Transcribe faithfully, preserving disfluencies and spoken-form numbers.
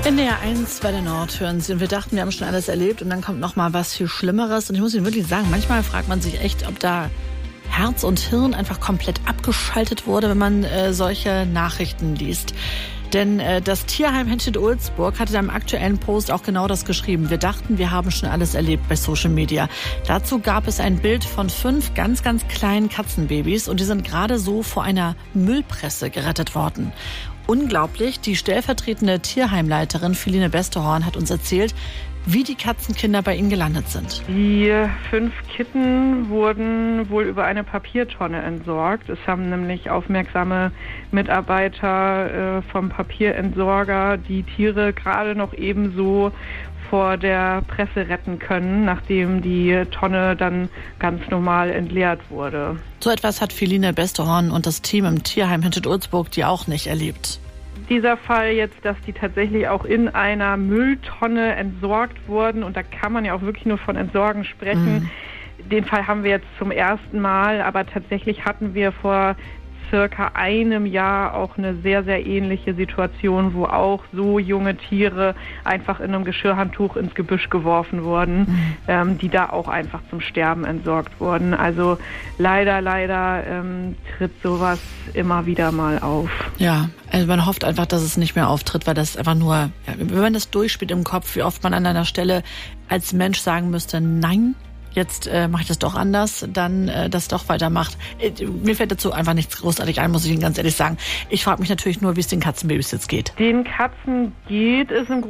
N D R eins bei der Nord hören Sie. Und wir dachten, wir haben schon alles erlebt und dann kommt noch mal was viel Schlimmeres. Und ich muss Ihnen wirklich sagen, manchmal fragt man sich echt, ob da Herz und Hirn einfach komplett abgeschaltet wurde, wenn man äh, solche Nachrichten liest. Denn äh, das Tierheim Henstedt-Ulzburg hatte in einem aktuellen Post auch genau das geschrieben. Wir dachten, wir haben schon alles erlebt bei Social Media. Dazu gab es ein Bild von fünf ganz, ganz kleinen Katzenbabys und die sind gerade so vor einer Müllpresse gerettet worden. Unglaublich, die stellvertretende Tierheimleiterin Feline Besterhorn hat uns erzählt, wie die Katzenkinder bei ihnen gelandet sind. Die fünf Kitten wurden wohl über eine Papiertonne entsorgt. Es haben nämlich aufmerksame Mitarbeiter äh, vom Papierentsorger die Tiere gerade noch ebenso vor der Presse retten können, nachdem die Tonne dann ganz normal entleert wurde. So etwas hat Feline Besterhorn und das Team im Tierheim Henstedt-Ulzburg die auch nicht erlebt. Dieser Fall jetzt, dass die tatsächlich auch in einer Mülltonne entsorgt wurden, und da kann man ja auch wirklich nur von Entsorgen sprechen. Mhm. Den Fall haben wir jetzt zum ersten Mal, aber tatsächlich hatten wir vor circa einem Jahr auch eine sehr, sehr ähnliche Situation, wo auch so junge Tiere einfach in einem Geschirrhandtuch ins Gebüsch geworfen wurden, mhm. ähm, die da auch einfach zum Sterben entsorgt wurden. Also leider, leider ähm, tritt sowas immer wieder mal auf. Ja, also man hofft einfach, dass es nicht mehr auftritt, weil das einfach nur, ja, wenn man das durchspielt im Kopf, wie oft man an einer Stelle als Mensch sagen müsste, nein, jetzt äh, mache ich das doch anders, dann äh, das doch weitermacht. Äh, mir fällt dazu einfach nichts großartig ein, muss ich Ihnen ganz ehrlich sagen. Ich frage mich natürlich nur, wie es den Katzenbabys jetzt geht. Den Katzen geht es im